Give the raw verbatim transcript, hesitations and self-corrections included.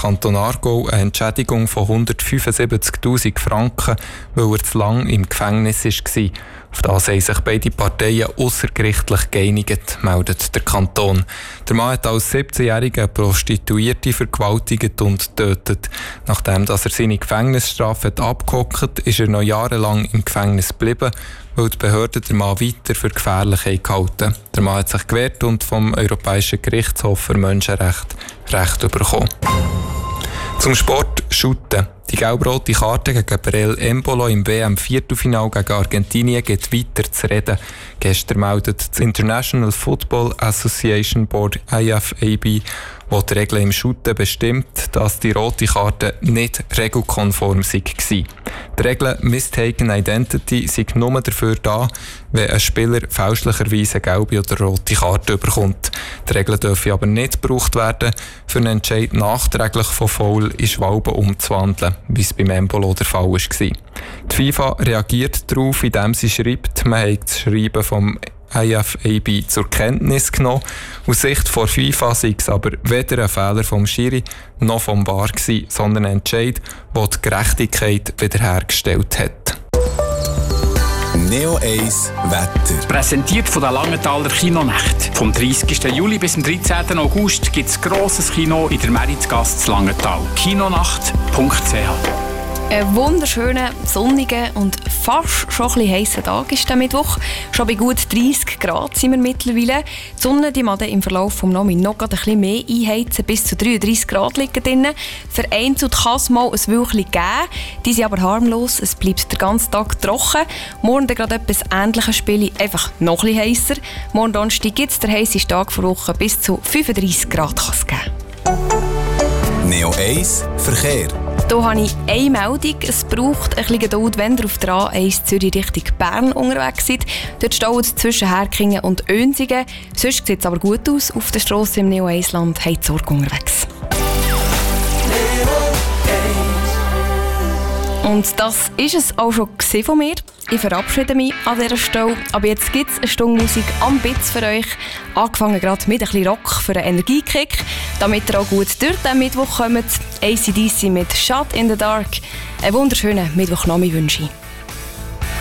Kanton Aargau eine Entschädigung von hundertfünfundsiebzigtausend Franken, weil er zu lange im Gefängnis war. Auf das haben sich beide Parteien aussergerichtlich geeinigt, meldet der Kanton. Der Mann hat als siebzehnjähriger Prostituierte vergewaltigt und getötet. Nachdem dass er seine Gefängnisstrafe hat abgehockt, ist er noch jahrelang im Gefängnis geblieben, weil die Behörden den Mann weiter für gefährlich gehalten haben. Der Mann hat sich gewehrt und vom Europäischen Gerichtshof für Menschenrechte Recht bekommen. Zum Sport Shooten. Die gelb-rote Karte gegen Breel Embolo im W M-Viertelfinal gegen Argentinien geht weiter zu reden. Gestern meldet das International Football Association Board I F A B, das die Regeln im Shooten bestimmt, dass die rote Karte nicht regelkonform war. Die Regel Mistaken Identity sind nur dafür da, wenn ein Spieler fälschlicherweise eine gelbe oder rote Karte bekommt. Die Regeln dürfen aber nicht gebraucht werden, für einen Entscheid nachträglich von Foul in Schwalbe umzuwandeln, wie es beim Embolo der Fall war. Die FIFA reagiert darauf, indem sie schreibt, man habe das Schreiben vom I F A B zur Kenntnis genommen. Aus Sicht der FIFA sei es aber weder ein Fehler vom Schiri noch vom V A R gewesen, sondern ein Entscheid, der die Gerechtigkeit wiederhergestellt hat. Neo eins Wetter. Präsentiert von der Langenthaler Kinonacht. Vom dreißigsten Juli bis zum dreizehnten August gibt es grosses Kino in der Meritzgasse zu Langenthal. kinonacht punkt c h. Ein wunderschöner, sonniger und fast schon ein bisschen heißer Tag ist der Mittwoch. Schon bei gut dreissig Grad sind wir mittlerweile. Die Sonne die mag im Verlauf des Nachmittags noch ein bisschen mehr einheizen. Bis zu dreiunddreissig Grad liegen drin. Vereinzelt kann es mal ein Wölkchen geben. Die sind aber harmlos. Es bleibt den ganzen Tag trocken. Morgen dann gerade etwas Ähnliches spiele, einfach noch ein bisschen heißer. Morgen Donnerstag gibt es den heißesten Tag vor Woche. Bis zu fünfunddreissig Grad kann es geben. Neo eins Verkehr. Hier habe ich eine Meldung. Es braucht ein bisschen Geduld, wenn ihr auf der A eins Zürich Richtung Bern unterwegs seid. Dort staut es zwischen Herkingen und Önsingen. Sonst sieht es aber gut aus. Auf der Strasse im Neo eins Land habt ihr Sorge unterwegs. Und das ist es auch schon von mir. Ich verabschiede mich an dieser Stelle. Aber jetzt gibt es eine Stunde Musik am Bitz für euch. Angefangen gerade mit ein bisschen Rock für einen Energiekick. Damit ihr auch gut durch den Mittwoch kommt. A C D C mit Shut in the Dark. Einen wunderschönen Mittwochnachmittag wünsche ich.